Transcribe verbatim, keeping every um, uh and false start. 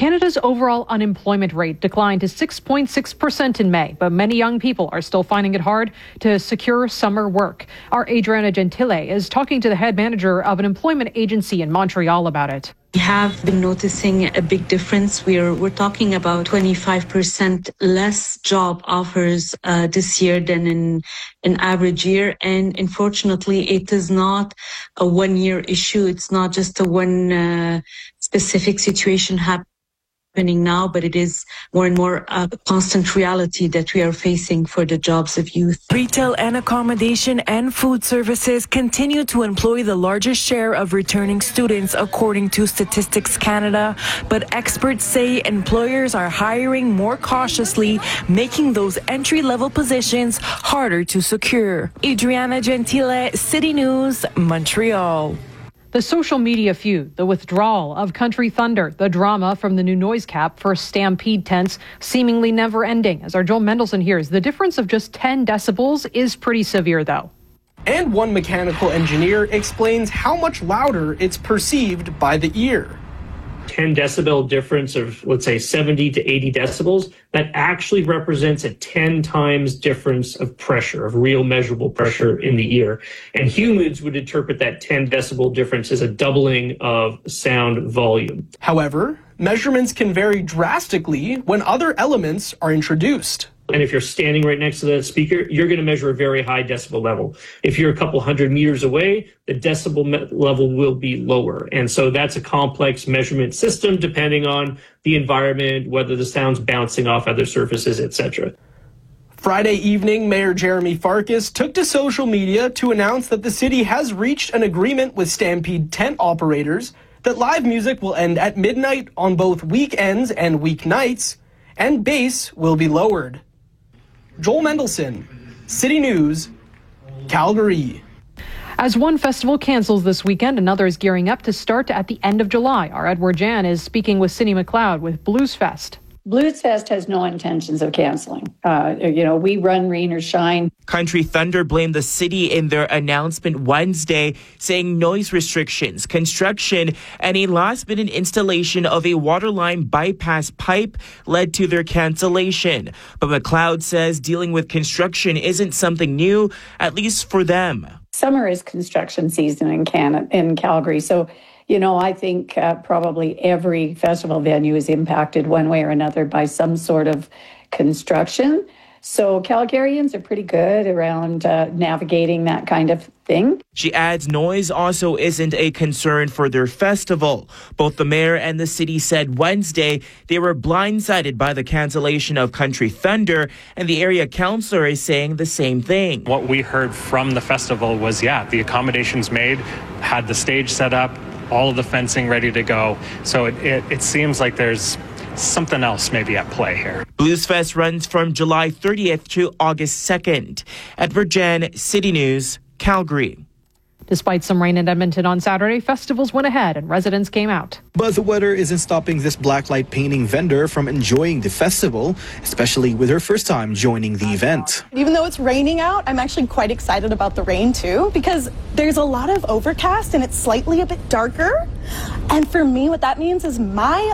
Canada's overall unemployment rate declined to six point six percent in May, but many young people are still finding it hard to secure summer work. Our Adriana Gentile is talking to the head manager of an employment agency in Montreal about it. We have been noticing a big difference. We're we're talking about twenty-five percent less job offers uh, this year than in an average year. And unfortunately, it is not a one-year issue. It's not just a one uh, specific situation happening now, but it is more and more a constant reality that we are facing for the jobs of youth. Retail and accommodation and food services continue to employ the largest share of returning students, according to Statistics Canada. But experts say employers are hiring more cautiously, making those entry-level positions harder to secure. Adriana Gentile, City News, Montreal. The social media feud, the withdrawal of Country Thunder, the drama from the new noise cap for Stampede tents seemingly never ending. As our Joel Mendelson hears, the difference of just ten decibels is pretty severe, though. And one mechanical engineer explains how much louder it's perceived by the ear. ten decibel difference of, let's say, seventy to eighty decibels, that actually represents a ten times difference of pressure, of real measurable pressure in the ear. And humans would interpret that ten decibel difference as a doubling of sound volume. However, measurements can vary drastically when other elements are introduced. And if you're standing right next to that speaker, you're going to measure a very high decibel level. If you're a couple hundred meters away, the decibel me- level will be lower. And so that's a complex measurement system depending on the environment, whether the sound's bouncing off other surfaces, et cetera. Friday evening, Mayor Jeremy Farkas took to social media to announce that the city has reached an agreement with Stampede tent operators that live music will end at midnight on both weekends and weeknights, and bass will be lowered. Joel Mendelson, City News, Calgary. As one festival cancels this weekend, another is gearing up to start at the end of July. Our Edward Jan is speaking with Cindy McLeod with Blues Fest. Blues Fest has no intentions of canceling. Uh, you know, we run rain or shine. Country Thunder blamed the city in their announcement Wednesday, saying noise restrictions, construction, and a last-minute installation of a waterline bypass pipe led to their cancellation. But McLeod says dealing with construction isn't something new, at least for them. Summer is construction season in Canada, in Calgary, so you know, I think uh, probably every festival venue is impacted one way or another by some sort of construction. So Calgarians are pretty good around uh, navigating that kind of thing. She adds noise also isn't a concern for their festival. Both the mayor and the city said Wednesday they were blindsided by the cancellation of Country Thunder, and the area councillor is saying the same thing. What we heard from the festival was, yeah, the accommodations made, had the stage set up, all of the fencing ready to go. So it, it, it seems like there's something else maybe at play here. Blues Fest runs from July thirtieth to August second. Edward Jan, City News, Calgary. Despite some rain in Edmonton on Saturday, festivals went ahead and residents came out. But the weather isn't stopping this blacklight painting vendor from enjoying the festival, especially with her first time joining the event. Even though it's raining out, I'm actually quite excited about the rain too, because there's a lot of overcast and it's slightly a bit darker. And for me, what that means is my